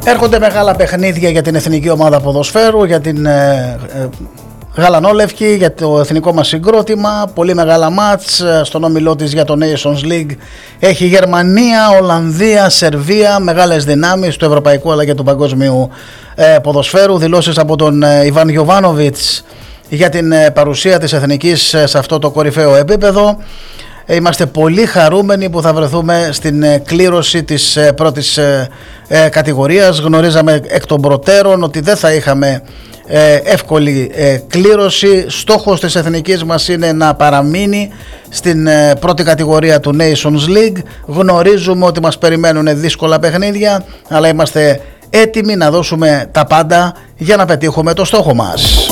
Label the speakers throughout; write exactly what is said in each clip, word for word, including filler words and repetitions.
Speaker 1: Έρχονται μεγάλα παιχνίδια για την εθνική ομάδα ποδοσφαίρου, για την ε, ε, γαλανόλευκη, για το εθνικό μας συγκρότημα. Πολύ μεγάλα μάτς στον όμιλό της για το Nations League. Έχει Γερμανία, Ολλανδία, Σερβία, μεγάλες δυνάμεις του ευρωπαϊκού αλλά και του παγκόσμιου ε, ποδοσφαίρου. Δηλώσεις από τον ε, Ιβάν Γιοβάνοβιτς για την ε, παρουσία της εθνικής ε, σε αυτό το κορυφαίο επίπεδο. Είμαστε πολύ χαρούμενοι που θα βρεθούμε στην κλήρωση της πρώτης κατηγορίας. Γνωρίζαμε εκ των προτέρων ότι δεν θα είχαμε εύκολη κλήρωση. Στόχος της εθνικής μας είναι να παραμείνει στην πρώτη κατηγορία του Nations League. Γνωρίζουμε ότι μας περιμένουν δύσκολα παιχνίδια, αλλά είμαστε έτοιμοι να δώσουμε τα πάντα για να πετύχουμε το στόχο μας.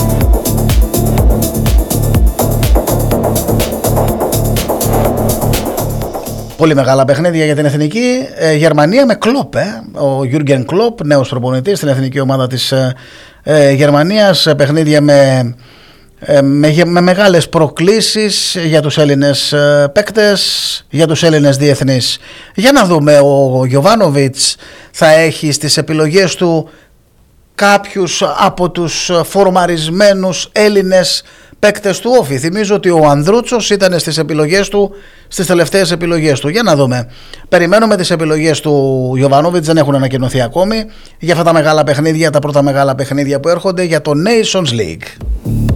Speaker 1: Πολύ μεγάλα παιχνίδια για την εθνική. ε, Γερμανία με Κλοπ, ε. ο Γιούργεν Κλοπ, νέος προπονητής στην εθνική ομάδα της ε, ε, Γερμανίας. Παιχνίδια με, ε, με, με μεγάλες προκλήσεις για τους Έλληνες ε, παίκτες, για τους Έλληνες διεθνείς. Για να δούμε, ο Γιοβάνοβιτς θα έχει στις επιλογές του κάποιους από τους φορμαρισμένους Έλληνες παίκτες του Όφη. Θυμίζω ότι ο Ανδρούτσος ήταν στις επιλογές του, στις τελευταίες επιλογές του. Για να δούμε. Περιμένουμε τις επιλογές του Γιοβάνοβιτς, δεν έχουν ανακοινωθεί ακόμη για αυτά τα μεγάλα παιχνίδια, τα πρώτα μεγάλα παιχνίδια που έρχονται για το Nations League.